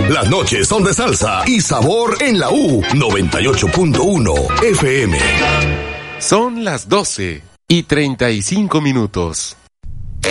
Las noches son de salsa y sabor en la U 98.1 FM. Son las 12:35.